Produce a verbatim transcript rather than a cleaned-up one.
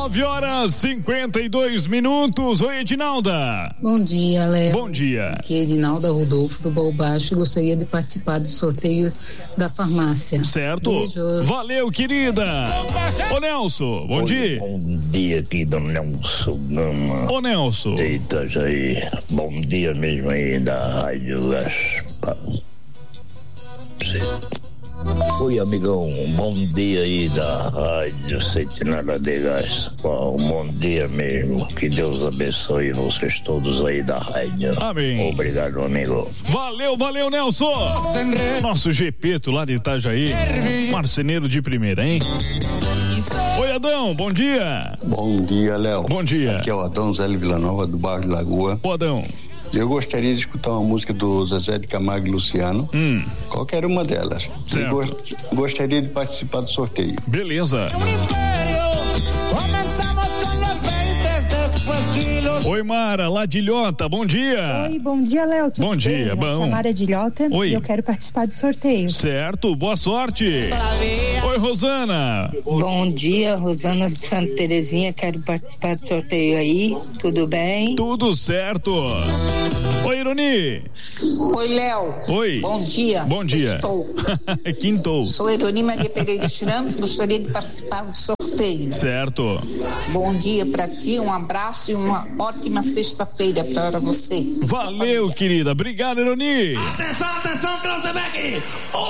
nove horas cinquenta e dois minutos. Oi, Edinalda. Bom dia, Léo. Bom dia. Aqui é Edinalda Rodolfo do Baú Baixo. Gostaria de participar do sorteio da farmácia. Certo. Beijos. Valeu, querida. Ô, Nelson, bom Oi, dia. Bom dia aqui do Nelson Gama. Ô, Nelson. Eita, aí. Bom dia mesmo aí da Rádio Gaspar. Oi, amigão, bom dia aí da Rádio Centenária de Gaspar. Um bom dia mesmo, que Deus abençoe vocês todos aí da rádio. Amém. Obrigado, amigo. Valeu, valeu, Nelson. Nosso Gepeto lá de Itajaí, marceneiro de primeira, hein? Oi, Adão, bom dia. Bom dia, Léo. Bom dia. Aqui é o Adão Zé Villanova, do bairro de Lagoa. Ô, Adão. Eu gostaria de escutar uma música do Zezé de Camargo e Luciano, hum. qualquer uma delas. Certo. Gost, gostaria de participar do sorteio. Beleza. Oi, Mara, lá de Ilhota, bom dia. Oi, bom dia, Léo. Tudo bom dia, bem? bom. Aqui é a Mara de Ilhota. Oi. E eu quero participar do sorteio. Certo, boa sorte. Oi, Rosana. Bom dia, Rosana de Santa Terezinha, quero participar do sorteio aí, tudo bem? Tudo certo. Oi, Ironi. Oi, Léo. Oi. Bom dia. Bom dia. Sextou. Quintou. Sou Ironi Maria Pereira Chiram, gostaria de participar do sorteio. Certo. Bom dia pra ti, um abraço e uma ótima sexta-feira para você. Valeu, querida. Obrigado, Ironi. Atenção, atenção, Cranzebeck.